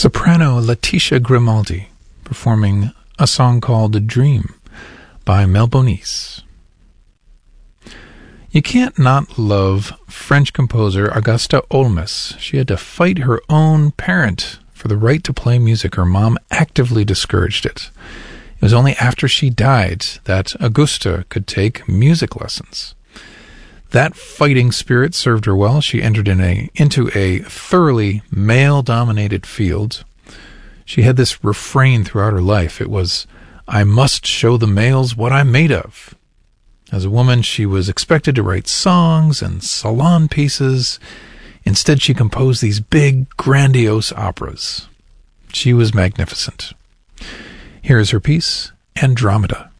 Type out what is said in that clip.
Soprano Letitia Grimaldi performing a song called Dream by Mel Bonis. You can't not love French composer Auguste Olmos. She had to fight her own parent for the right to play music. Her mom actively discouraged it. It was only after she died that Augusta could take music lessons. That fighting spirit served her well. She entered into a thoroughly male-dominated field. She had this refrain throughout her life. It was, "I must show the males what I'm made of." As a woman, she was expected to write songs and salon pieces. Instead, she composed these big, grandiose operas. She was magnificent. Here is her piece, Andromeda.